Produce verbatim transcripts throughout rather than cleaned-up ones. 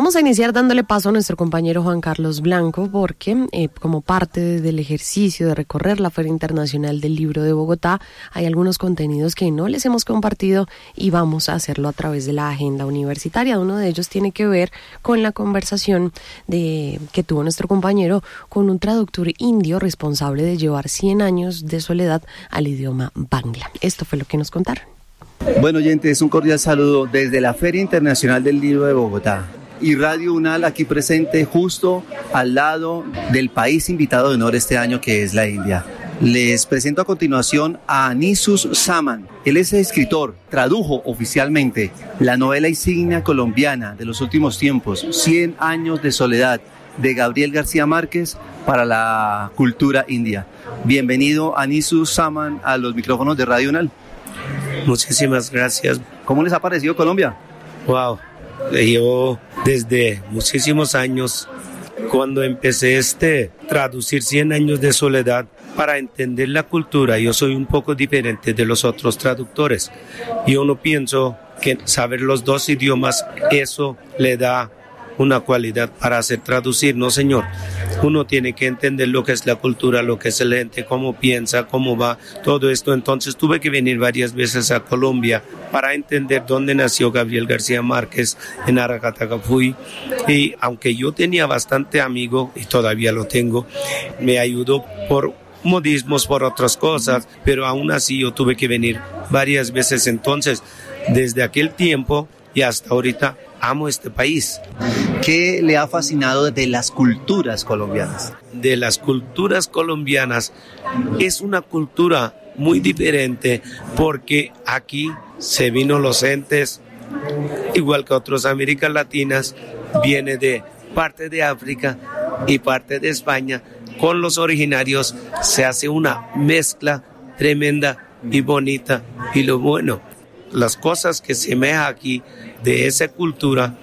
Vamos a iniciar dándole paso a nuestro compañero Juan Carlos Blanco porque eh, como parte del ejercicio de recorrer la Feria Internacional del Libro de Bogotá hay algunos contenidos que no les hemos compartido y vamos a hacerlo a través de la agenda universitaria. Uno de ellos tiene que ver con la conversación de, que tuvo nuestro compañero con un traductor indio responsable de llevar cien años de soledad al idioma bangla. Esto fue lo que nos contaron. Bueno, oyentes, un cordial saludo desde la Feria Internacional del Libro de Bogotá y Radio UNAL aquí presente justo al lado del país invitado de honor este año, que es la India. Les presento a continuación a Anisus Saman. Él es escritor, tradujo oficialmente la novela insignia colombiana de los últimos tiempos, Cien años de soledad, de Gabriel García Márquez, para la cultura india. Bienvenido, Anisus Saman, a los micrófonos de Radio UNAL. Muchísimas gracias. ¿Cómo les ha parecido Colombia? Wow, yo desde muchísimos años, cuando empecé este traducir cien años de soledad, para entender la cultura, yo soy un poco diferente de los otros traductores. Yo no pienso que saber los dos idiomas, eso le da una cualidad para hacer traducir, no señor. Uno tiene que entender lo que es la cultura, lo que es el ente, cómo piensa, cómo va, todo esto. Entonces tuve que venir varias veces a Colombia para entender dónde nació Gabriel García Márquez, en Aracatacapuy. Y aunque yo tenía bastante amigo, y todavía lo tengo, me ayudó por modismos, por otras cosas, pero aún así yo tuve que venir varias veces. Entonces, desde aquel tiempo y hasta ahorita, amo este país. ¿Qué le ha fascinado de las culturas colombianas? De las culturas colombianas, es una cultura muy diferente porque aquí se vino los entes, igual que otras Américas Latinas, viene de parte de África y parte de España. Con los originarios se hace una mezcla tremenda y bonita. Y lo bueno, las cosas que semeja aquí de esa cultura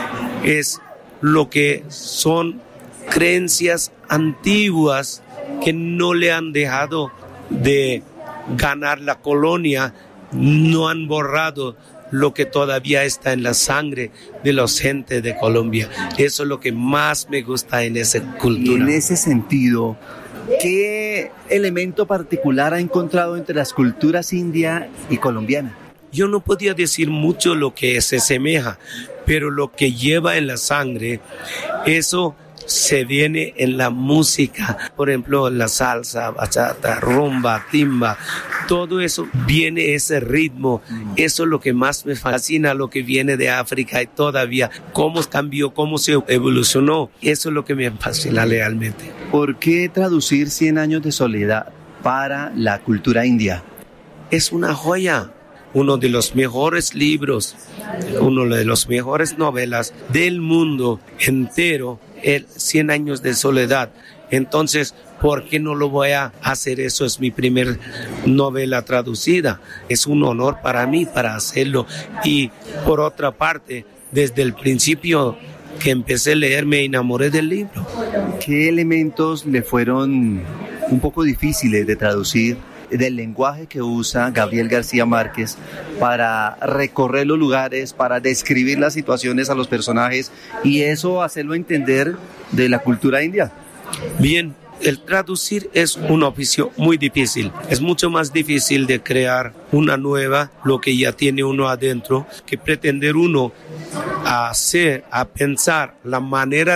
es lo que son creencias antiguas que no le han dejado de ganar la colonia, no han borrado lo que todavía está en la sangre de los gentes de Colombia. Eso es lo que más me gusta en esa cultura. Y en ese sentido, ¿qué elemento particular ha encontrado entre las culturas india y colombiana? Yo no podía decir mucho lo que se asemeja, pero lo que lleva en la sangre, eso se viene en la música. Por ejemplo, la salsa, bachata, rumba, timba, todo eso viene ese ritmo. Eso es lo que más me fascina, lo que viene de África y todavía cómo cambió, cómo se evolucionó. Eso es lo que me fascina realmente. ¿Por qué traducir Cien años de soledad para la cultura india? Es una joya. Uno de los mejores libros, uno de los mejores novelas del mundo entero, el Cien años de soledad. Entonces, ¿por qué no lo voy a hacer? Eso es mi primer novela traducida. Es un honor para mí para hacerlo. Y por otra parte, desde el principio que empecé a leer, me enamoré del libro. ¿Qué elementos le fueron un poco difíciles de traducir del lenguaje que usa Gabriel García Márquez para recorrer los lugares, para describir las situaciones a los personajes y eso hacerlo entender de la cultura india? Bien, el traducir es un oficio muy difícil. Es mucho más difícil de crear una nueva, lo que ya tiene uno adentro, que pretender uno a hacer, a pensar la manera